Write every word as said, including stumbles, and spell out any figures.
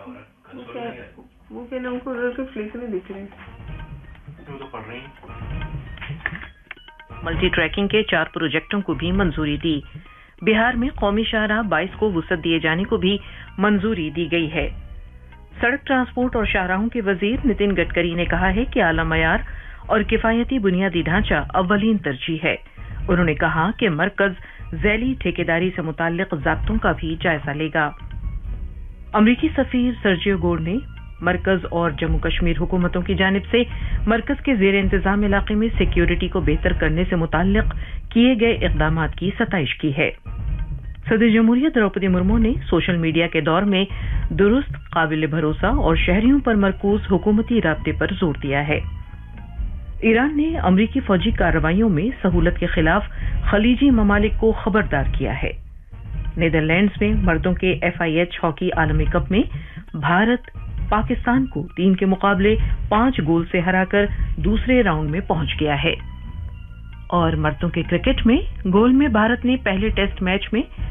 وہ کہ ہم کو ادھر کے فلک نہیں دکھ رہے. ملٹی ٹریکنگ کے چار پروجیکٹوں کو بھی منظوری دی. بہار میں قومی شاہراہ بائیس کو وسعت دیے جانے کو بھی منظوری دی گئی ہے. سڑک ٹرانسپورٹ اور شاہراہوں کے وزیر نتن گڈکری نے کہا ہے کہ اعلی معیار اور کفایتی بنیادی ڈھانچہ اولین ترجیح ہے. انہوں نے کہا کہ مرکز ذیلی ٹھیکیداری سے متعلق ضابطوں کا بھی جائزہ لے گا. امریکی سفیر سرجیو گور نے مرکز اور جموں کشمیر حکومتوں کی جانب سے مرکز کے زیر انتظام علاقے میں سیکیورٹی کو بہتر کرنے سے متعلق کیے گئے اقدامات کی ستائش کی ہے. صدر جمہوریہ دروپدی مرمو نے سوشل میڈیا کے دور میں درست، قابل بھروسہ اور شہریوں پر مرکوز حکومتی رابطے پر زور دیا ہے. ایران نے امریکی فوجی کارروائیوں میں سہولت کے خلاف خلیجی ممالک کو خبردار کیا ہے. نیدرلینڈز میں مردوں کے ایف آئی ایچ ہاکی عالمی کپ میں بھارت پاکستان کو تین کے مقابلے پانچ گول سے ہرا کر دوسرے راؤنڈ میں پہنچ گیا ہے. اور مردوں کے کرکٹ میں گول میں بھارت نے پہلے ٹیسٹ میچ میں